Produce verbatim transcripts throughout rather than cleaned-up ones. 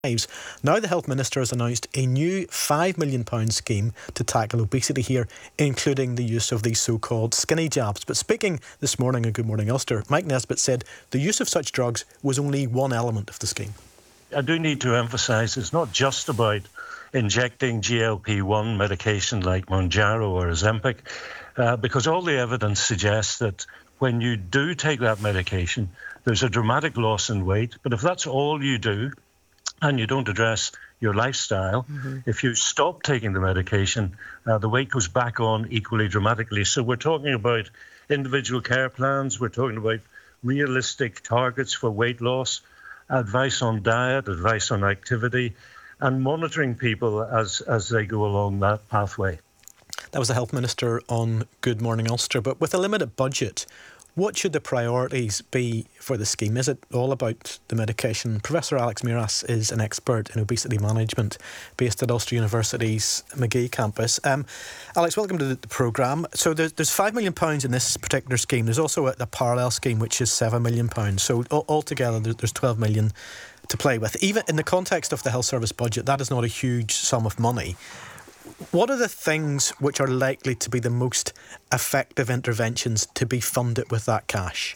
lives. Now the Health Minister has announced a new five million pounds scheme to tackle obesity here, including the use of these so-called skinny jabs. But speaking this morning on Good Morning Ulster, Mike Nesbitt said the use of such drugs was only one element of the scheme. I do need to emphasise it's not just about injecting G L P one medication like Mounjaro or Ozempic, uh, because all the evidence suggests that when you do take that medication, there's a dramatic loss in weight. But if that's all you do, and you don't address your lifestyle, mm-hmm. if you stop taking the medication, uh, the weight goes back on equally dramatically. So we're talking about individual care plans, we're talking about realistic targets for weight loss, advice on diet, advice on activity, and monitoring people as, as they go along that pathway. That was the Health Minister on Good Morning Ulster. But with a limited budget, what should the priorities be for the scheme? Is it all about the medication? Professor Alex Miras is an expert in obesity management based at Ulster University's Magee campus. Um, Alex, welcome to the, the programme. So there's, there's five million pounds in this particular scheme. There's also a, a parallel scheme which is seven million pounds. So all, altogether there, there's twelve million pounds to play with. Even in the context of the health service budget, that is not a huge sum of money. What are the things which are likely to be the most effective interventions to be funded with that cash?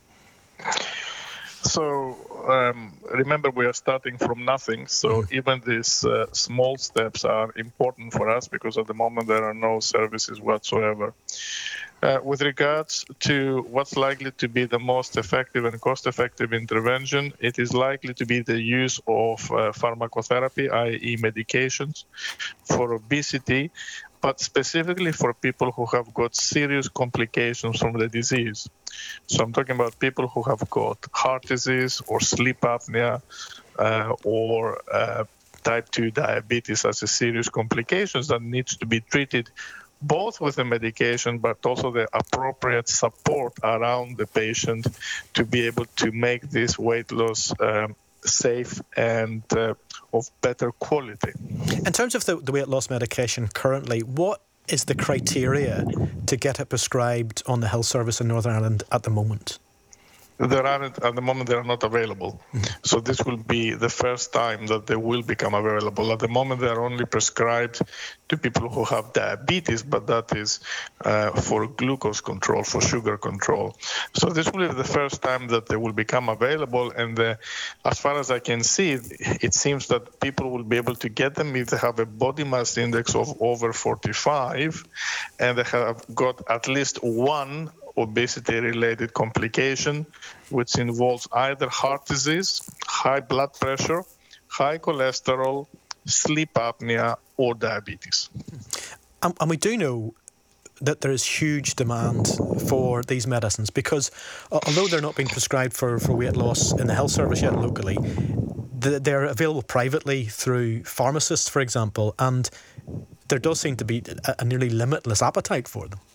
So um, remember, we are starting from nothing. So mm. even these uh, small steps are important for us because at the moment there are no services whatsoever. Uh, with regards to what's likely to be the most effective and cost-effective intervention, it is likely to be the use of uh, pharmacotherapy, that is medications, for obesity, but specifically for people who have got serious complications from the disease. So I'm talking about people who have got heart disease or sleep apnea uh, or uh, type two diabetes as a serious complications that needs to be treated both with the medication, but also the appropriate support around the patient to be able to make this weight loss um, safe and uh, of better quality. In terms of the, the weight loss medication currently, what is the criteria to get it prescribed on the health service in Northern Ireland at the moment? There aren't, at the moment, they are not available. Mm-hmm. So this will be the first time that they will become available. At the moment, they are only prescribed to people who have diabetes, but that is uh, for glucose control, for sugar control. So this will be the first time that they will become available. And uh, as far as I can see, it seems that people will be able to get them if they have a body mass index of over forty-five, and they have got at least one obesity-related complication, which involves either heart disease, high blood pressure, high cholesterol, sleep apnea, or diabetes. And, and we do know that there is huge demand for these medicines because uh, although they're not being prescribed for, for weight loss in the health service yet locally, they're available privately through pharmacists, for example, and there does seem to be a, a nearly limitless appetite for them.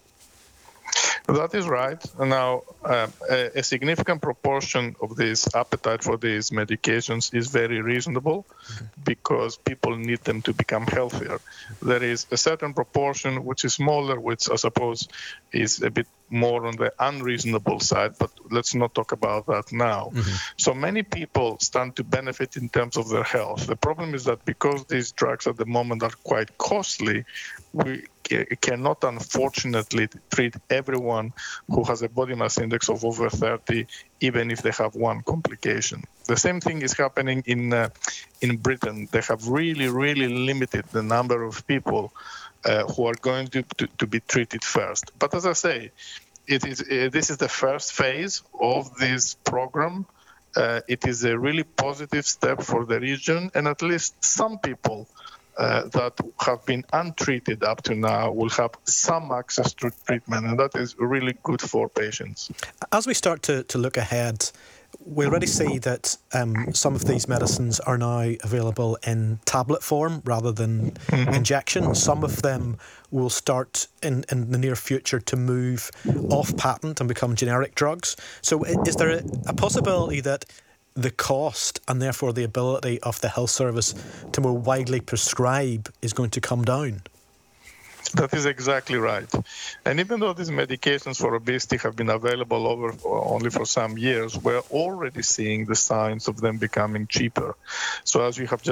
That is right. Now, uh, a, a significant proportion of this appetite for these medications is very reasonable mm-hmm. because people need them to become healthier. There is a certain proportion which is smaller, which I suppose is a bit more on the unreasonable side, but let's not talk about that now. Mm-hmm. So many people stand to benefit in terms of their health. The problem is that because these drugs at the moment are quite costly, we cannot unfortunately treat everyone who has a body mass index of over thirty, even if they have one complication. The same thing is happening in uh, in Britain. They have really, really limited the number of people uh, who are going to, to, to be treated first. But as I say, it is uh, this is the first phase of this program. Uh, it is a really positive step for the region, and at least some people Uh, that have been untreated up to now will have some access to treatment, and that is really good for patients. As we start to, to look ahead, we already see that um, some of these medicines are now available in tablet form rather than mm-hmm. injection. Some of them will start in, in the near future to move off patent and become generic drugs. So is there a, a possibility that the cost and therefore the ability of the health service to more widely prescribe is going to come down? That is exactly right. And even though these medications for obesity have been available over only for some years, we're already seeing the signs of them becoming cheaper. So as you have just